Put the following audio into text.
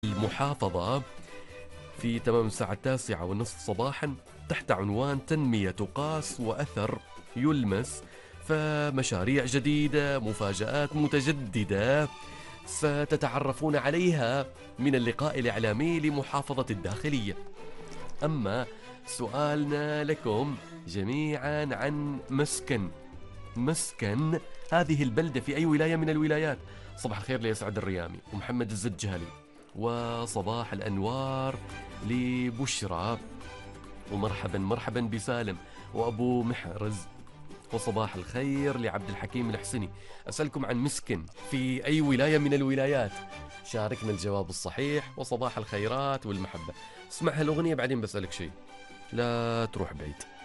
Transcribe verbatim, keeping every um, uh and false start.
المحافظة في تمام الساعة التاسعة والنصف صباحا تحت عنوان تنمية تقاس وأثر يلمس، فمشاريع جديدة، مفاجآت متجددة ستتعرفون عليها من اللقاء الإعلامي لمحافظة الداخلية. أما سؤالنا لكم جميعا عن مسكن مسكن هذه البلدة في أي ولاية من الولايات؟ صباح الخير ليسعد الريامي ومحمد الزجالي، وصباح الأنوار لبشرى، ومرحبا مرحبا بسالم وأبو محرز، وصباح الخير لعبد الحكيم الحسني. أسألكم عن مسكن في أي ولاية من الولايات؟ شاركنا الجواب الصحيح، وصباح الخيرات والمحبة. اسمع هالأغنية بعدين بسألك شيء، لا تروح بعيد.